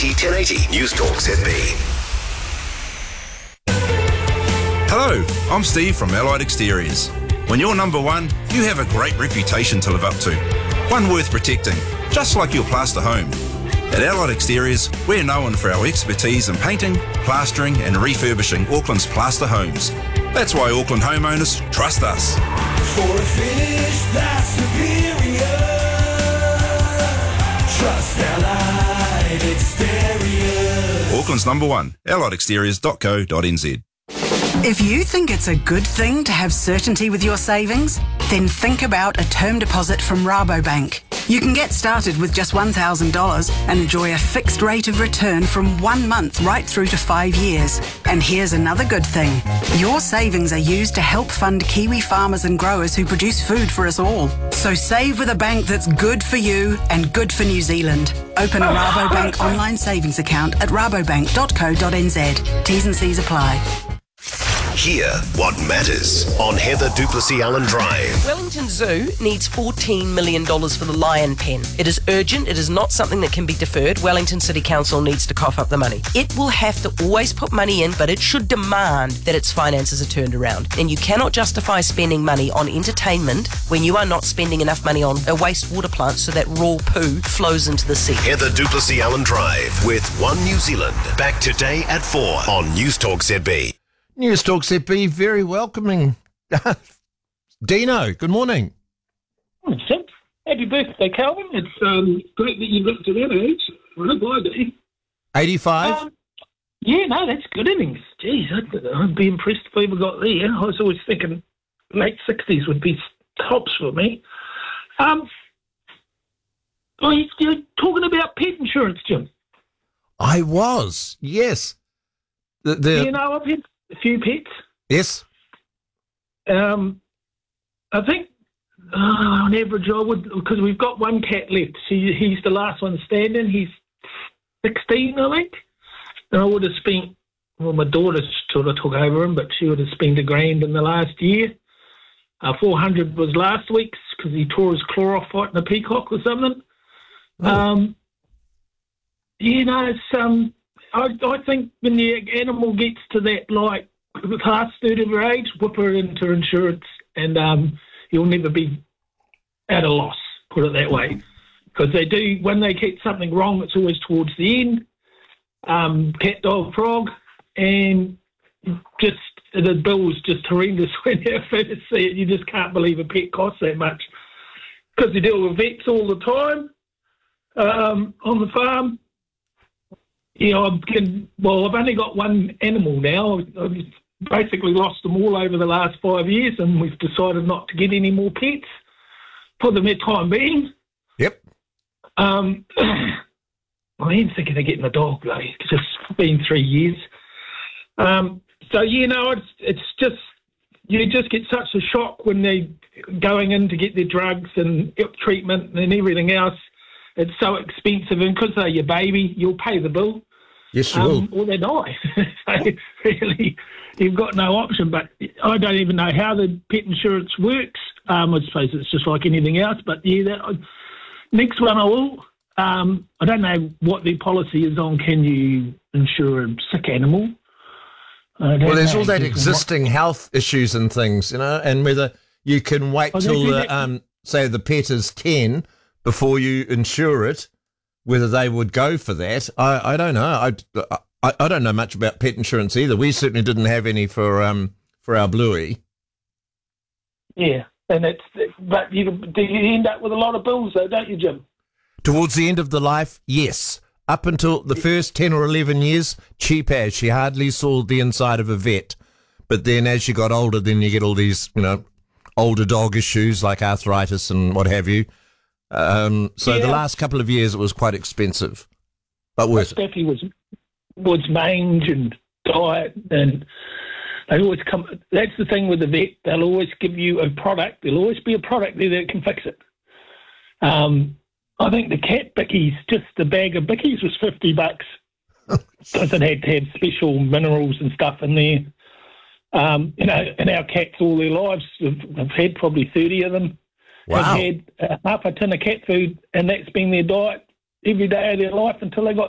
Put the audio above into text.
1080 News Talk ZB. Hello, I'm Steve from Allied Exteriors. When you're number one, you have a great reputation to live up to. One worth protecting, just like your plaster home. At Allied Exteriors, we're known for our expertise in painting, plastering and refurbishing Auckland's plaster homes. That's why Auckland homeowners trust us. For a finish that's superior, trust Allied Exteriors. Auckland's number one, alliedexteriors.co.nz. If you think it's a good thing to have certainty with your savings, then think about a term deposit from Rabobank. You can get started with just $1,000 and enjoy a fixed rate of return from 1 month right through to 5 years. And here's another good thing. Your savings are used to help fund Kiwi farmers and growers who produce food for us all. So save with a bank that's good for you and good for New Zealand. Open a Rabobank online savings account at rabobank.co.nz. T's and C's apply. Hear what matters on Heather Duplessis Allen Drive. Wellington Zoo needs $14 million for the lion pen. It is urgent. It is not something that can be deferred. Wellington City Council needs to cough up the money. It will have to always put money in, but it should demand that its finances are turned around. And you cannot justify spending money on entertainment when you are not spending enough money on a wastewater plant so that raw poo flows into the sea. Heather Duplessis Allen Drive with One New Zealand. Back today at 4 on News Talk ZB. News Talk ZB, very welcoming. Dino, good morning. Morning, Sid. Happy birthday, Calvin. It's great that you looked at that age. I hope I do. 85? Yeah, no, that's good innings. Geez, I'd be impressed if I ever got there. I was always thinking late 60s would be tops for me. You're talking about pet insurance, Jim. I was, yes. I've had a few pets. Yes. I think on average I would, because we've got one cat left. He's the last one standing. He's 16, I think. And I would have spent, well, my daughter sort of took over him, but she would have spent $1,000 in the last year. 400 was last week's because he tore his claw off fighting a peacock or something. Oh. I think when the animal gets to that, like, past third of her age, whip her into insurance and you'll never be at a loss, put it that way. Because they do, when they get something wrong, it's always towards the end. Cat, dog, frog, and just the bill's just horrendous when you first see it. You just can't believe a pet costs that much. Because you deal with vets all the time on the farm. You know, I've only got one animal now. I've basically lost them all over the last 5 years, and we've decided not to get any more pets for the time being. Yep. I am thinking of getting a dog, though, because it's been 3 years. It's just, you just get such a shock when they're going in to get their drugs and treatment and everything else. It's so expensive, and because they're your baby, you'll pay the bill. Yes, you will. Or they die. So really, you've got no option. But I don't even know how the pet insurance works. I suppose it's just like anything else. But yeah, next one I will. I don't know what the policy is on. Can you insure a sick animal? Well, there's all that existing health issues and things, and whether you can wait till, say, the pet is 10 before you insure it, whether they would go for that. I don't know. I don't know much about pet insurance either. We certainly didn't have any for our Bluey. Yeah, and but do you end up with a lot of bills though, don't you, Jim? Towards the end of the life, yes. Up until the first 10 or 11 years, cheap as. She hardly saw the inside of a vet. But then as she got older, then you get all these, older dog issues like arthritis and what have you. The last couple of years it was quite expensive, but worth it. Steffi was mange and diet, and they always come. That's the thing with the vet; they'll always give you a product. There'll always be a product there that can fix it. I think the cat bickies, just the bag of bickies, was $50 because it had to have special minerals and stuff in there. And our cats all their lives have had probably 30 of them. Wow. Have had half a tin of cat food, and that's been their diet every day of their life until they got